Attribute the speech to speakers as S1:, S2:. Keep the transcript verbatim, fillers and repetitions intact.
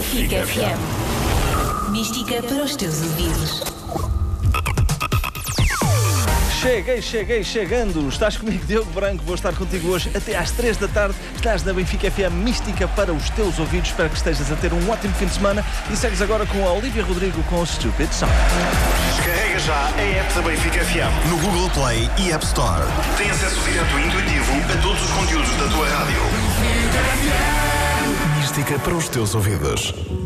S1: Benfica F M. Mística para os teus ouvidos.
S2: Cheguei, cheguei, chegando. Estás comigo, Diogo Branco. Vou estar contigo hoje até às três da tarde. Estás na Benfica F M, mística para os teus ouvidos. Espero que estejas a ter um ótimo fim de semana. E segues agora com a Olivia Rodrigo com o Stupid Song.
S3: Descarrega já a app da Benfica F M
S4: no Google Play e App Store.
S3: Tem acesso direto e intuitivo a todos os conteúdos da tua rádio.
S4: Mística para os teus ouvidos.